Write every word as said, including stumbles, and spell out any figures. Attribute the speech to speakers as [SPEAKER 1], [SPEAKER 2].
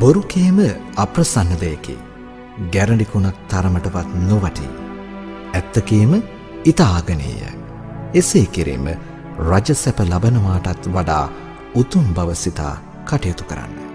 [SPEAKER 1] බොරුකේම අප්‍රසන්න දෙයකි. ගැරඬිකුණක් තරමටවත් නොවටි. ඇත්තකේම ඉතාගනේය. එසේ කිරීම රජසැප ලබනවාටත් වඩා උතුම් බව සිතා කටයුතු කරන්න.